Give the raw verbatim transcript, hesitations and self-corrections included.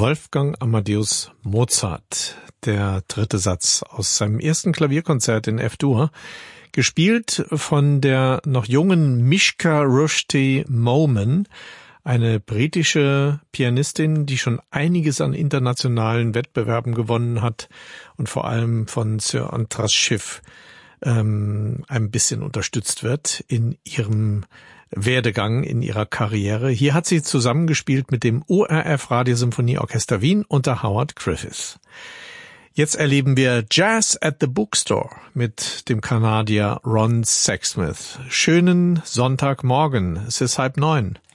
Wolfgang Amadeus Mozart, der dritte Satz aus seinem ersten Klavierkonzert in F-Dur, gespielt von der noch jungen Mishka Rushdie Moman, eine britische Pianistin, die schon einiges an internationalen Wettbewerben gewonnen hat und vor allem von Sir Andras Schiff ähm, ein bisschen unterstützt wird in ihrem Werdegang, in ihrer Karriere. Hier hat sie zusammengespielt mit dem O R F Radiosymphonieorchester Wien unter Howard Griffiths. Jetzt erleben wir Jazz at the Bookstore mit dem Kanadier Ron Sexsmith. Schönen Sonntagmorgen, es ist halb neun.